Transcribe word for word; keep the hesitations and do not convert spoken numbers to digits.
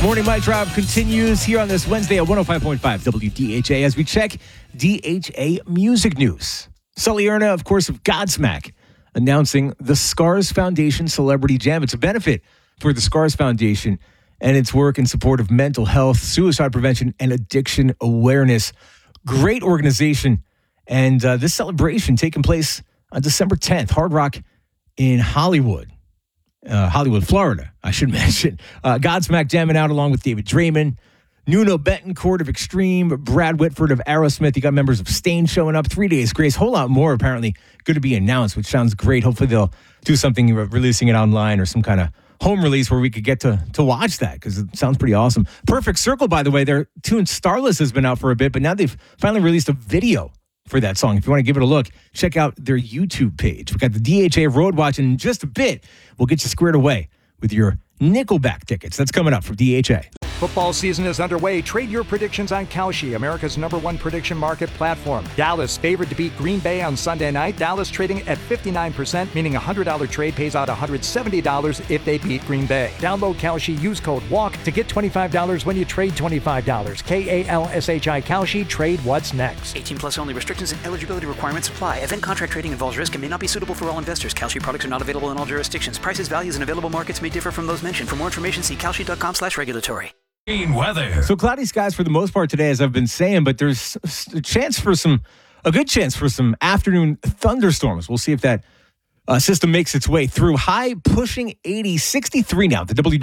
Morning Mic Drop continues here on this Wednesday at one oh five point five W D H A as we check D H A music news. Sully Erna, of course, of Godsmack, announcing the Scars Foundation Celebrity Jam. It's a benefit for the Scars Foundation and its work in support of mental health, suicide prevention, and addiction awareness. Great organization. And uh, this celebration taking place on December tenth, Hard Rock in Hollywood. Uh, Hollywood, Florida, I should mention. Uh, Godsmack jamming out along with David Draymond, Nuno Betancourt of Extreme, Brad Whitford of Aerosmith. You got members of Stain showing up. Three Days Grace, whole lot more apparently going to be announced, which sounds great. Hopefully they'll do something, releasing it online or some kind of home release where we could get to to watch that because it sounds pretty awesome. Perfect Circle, by the way, their tune Starless has been out for a bit, but now they've finally released a video for that song. If you want to give it a look, check out their YouTube page. We've got the D H A Road Watch in just a bit. We'll get you squared away with your Nickelback tickets. That's coming up from D H A. Football season is underway. Trade your predictions on Kalshi, America's number one prediction market platform. Dallas favored to beat Green Bay on Sunday night. Dallas trading at fifty-nine percent, meaning a one hundred dollars trade pays out one hundred seventy dollars if they beat Green Bay. Download Kalshi, use code WALK to get twenty-five dollars when you trade twenty-five dollars. K A L S H I Kalshi, trade what's next. eighteen plus only. Restrictions and eligibility requirements apply. Event contract trading involves risk and may not be suitable for all investors. Kalshi products are not available in all jurisdictions. Prices, values, and available markets may differ from those mentioned. For more information, see kalshi.com slash regulatory. Weather. So cloudy skies for the most part today, as I've been saying, but there's a chance for some, a good chance for some afternoon thunderstorms. We'll see if that uh, system makes its way through. High pushing eighty, sixty-three now. The W